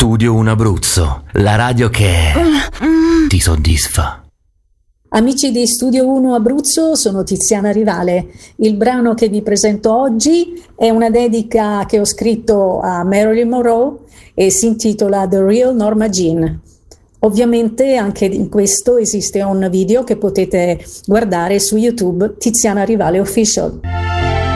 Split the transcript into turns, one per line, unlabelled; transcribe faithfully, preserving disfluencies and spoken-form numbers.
Studio uno Abruzzo, la radio che ti soddisfa.
Amici di Studio uno Abruzzo, sono Tiziana Rivale. Il brano che vi presento oggi è una dedica che ho scritto a Marilyn Monroe e si intitola The Real Norma Jean. Ovviamente anche in questo esiste un video che potete guardare su YouTube, Tiziana Rivale Official.